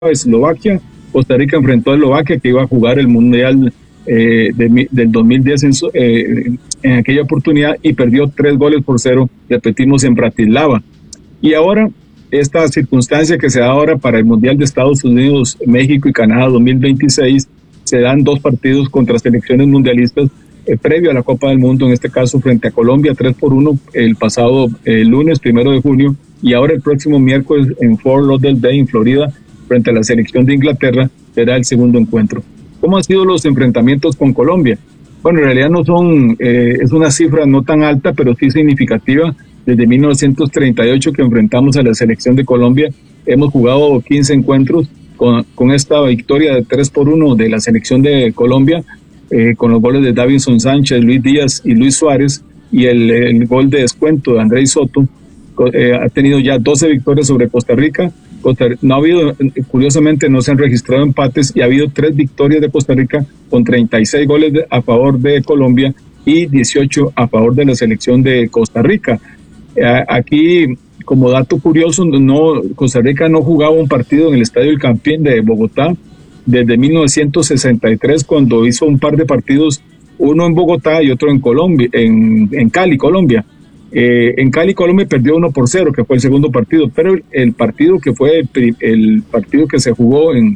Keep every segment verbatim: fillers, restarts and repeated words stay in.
Eslovaquia. Costa Rica enfrentó a Eslovaquia, que iba a jugar el Mundial eh, de, del dos mil diez en, eh, en aquella oportunidad, y perdió tres goles por cero, repetimos, en Bratislava. Y ahora, esta circunstancia que se da ahora para el Mundial de Estados Unidos, México y Canadá dos mil veintiséis, se dan dos partidos contra selecciones mundialistas eh, previo a la Copa del Mundo, en este caso frente a Colombia, tres por uno el pasado eh, lunes, primero de junio, y ahora el próximo miércoles en Fort Lauderdale, en Florida, frente a la selección de Inglaterra, será el segundo encuentro. ¿Cómo han sido los enfrentamientos con Colombia? Bueno, en realidad no son, eh, es una cifra no tan alta, pero sí significativa. Desde mil novecientos treinta y ocho que enfrentamos a la selección de Colombia, hemos jugado quince encuentros con, con esta victoria de tres por uno de la selección de Colombia, eh, con los goles de Davinson Sánchez, Luis Díaz y Luis Suárez, y el, el gol de descuento de Andrés Soto. Eh, ha tenido ya doce victorias sobre Costa Rica. Costa, no ha habido, curiosamente no se han registrado empates, y ha habido tres victorias de Costa Rica con treinta y seis goles de, a favor de Colombia y dieciocho a favor de la selección de Costa Rica. Eh, aquí, como dato curioso, no, Costa Rica no jugaba un partido en el Estadio El Campín de Bogotá desde mil novecientos sesenta y tres, cuando hizo un par de partidos, uno en Bogotá y otro en Colombia, en, en Cali, Colombia. Eh, en Cali, Colombia perdió uno por cero, que fue el segundo partido, pero el, el partido que fue el, el partido que se jugó en,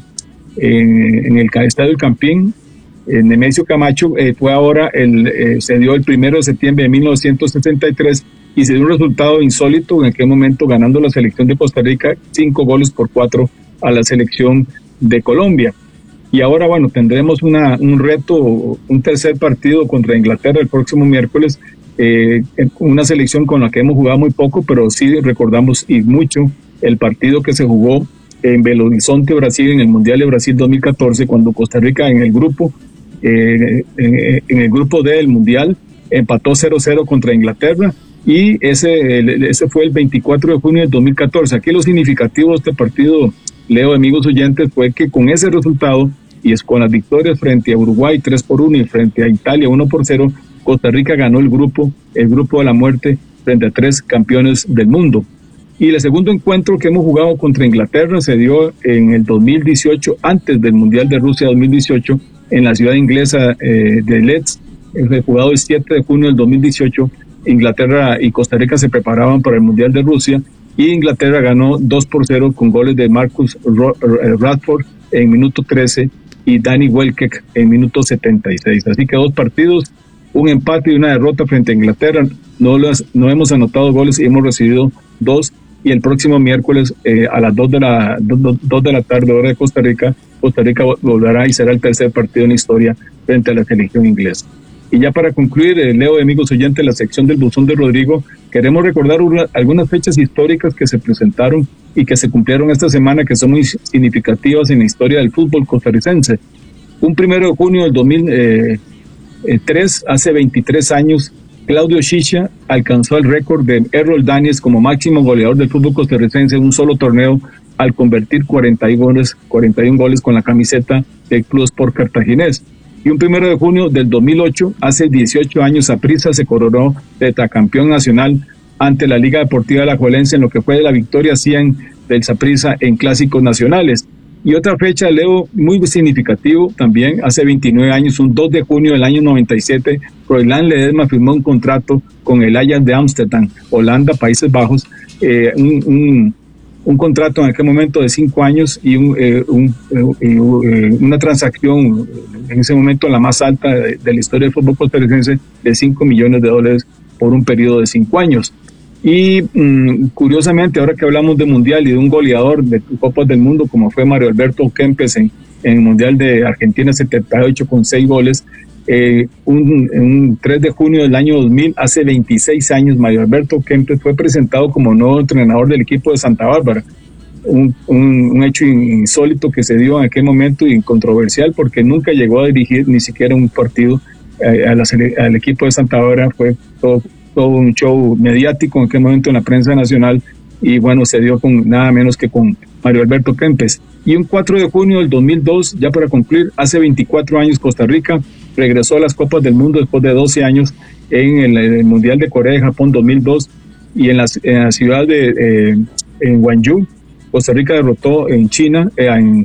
en, en el Estadio El Campín, en Nemesio Camacho, eh, fue ahora, el, eh, se dio el primero de septiembre de mil novecientos setenta y tres, y se dio un resultado insólito en aquel momento, ganando la selección de Costa Rica cinco goles por cuatro a la selección de Colombia. Y ahora, bueno, tendremos una, un reto, un tercer partido contra Inglaterra el próximo miércoles, eh, una selección con la que hemos jugado muy poco, pero sí recordamos y mucho el partido que se jugó en Belo Horizonte, Brasil, en el Mundial de Brasil dos mil catorce, cuando Costa Rica en el grupo, eh, en, en el grupo D del Mundial, empató cero cero contra Inglaterra, y ese, ese fue el veinticuatro de junio del dos mil catorce. Aquí lo significativo de este partido, Leo, amigos oyentes, fue que con ese resultado, y es con las victorias frente a Uruguay tres por uno y frente a Italia uno por cero, Costa Rica ganó el grupo, el grupo de la muerte, frente a tres campeones del mundo. Y el segundo encuentro que hemos jugado contra Inglaterra se dio en el dos mil dieciocho, antes del Mundial de Rusia dos mil dieciocho, en la ciudad inglesa eh, de Leeds. Fue jugado el siete de junio del dos mil dieciocho. Inglaterra y Costa Rica se preparaban para el Mundial de Rusia, y Inglaterra ganó dos por cero con goles de Marcus Rashford en minuto trece y Danny Welbeck en minuto setenta y seis. Así que dos partidos, un empate y una derrota frente a Inglaterra. No, las, no hemos anotado goles y hemos recibido dos. Y el próximo miércoles eh, a las dos de la tarde, hora de Costa Rica, Costa Rica volverá y será el tercer partido en la historia frente a la selección inglesa. Y ya para concluir, eh, Leo, amigos oyentes, la sección del buzón de Rodrigo, queremos recordar una, algunas fechas históricas que se presentaron y que se cumplieron esta semana, que son muy significativas en la historia del fútbol costarricense. Un primero de junio del dos mil tres, hace veintitrés años, Claudio Chicha alcanzó el récord de Errol Daniels como máximo goleador del fútbol costarricense en un solo torneo, al convertir cuarenta y uno goles, cuarenta y uno goles con la camiseta del Club Sport Cartaginés. Y un primero de junio del dos mil ocho, hace dieciocho años, Saprissa se coronó tetracampeón nacional ante la Liga Deportiva Alajuelense en lo que fue la victoria cien del Saprissa en clásicos nacionales. Y otra fecha, Leo, muy significativo también, hace veintinueve años, un dos de junio del año noventa y siete, Froilán Ledesma firmó un contrato con el Ajax de Ámsterdam, Holanda, Países Bajos, eh, un, un, un contrato en aquel momento de cinco años y un, eh, un, eh, una transacción en ese momento la más alta de, de la historia del fútbol costarricense, de cinco millones de dólares por un periodo de cinco años. Y mmm, curiosamente, ahora que hablamos de Mundial y de un goleador de Copas del Mundo como fue Mario Alberto Kempes en, en el Mundial de Argentina setenta y ocho con seis goles, eh, un, un tres de junio del año dos mil, hace veintiséis años, Mario Alberto Kempes fue presentado como nuevo entrenador del equipo de Santa Bárbara. Un, un, un hecho insólito que se dio en aquel momento y controversial, porque nunca llegó a dirigir ni siquiera un partido eh, a la, al equipo de Santa Bárbara. Fue todo todo un show mediático en aquel momento en la prensa nacional, y bueno, se dio con nada menos que con Mario Alberto Kempes. Y un cuatro de junio del dos mil dos, ya para concluir, hace veinticuatro años Costa Rica regresó a las Copas del Mundo después de doce años en el, el Mundial de Corea y Japón dos mil dos, y en la, en la ciudad de eh, en Gwangju, Costa Rica derrotó en China, eh, en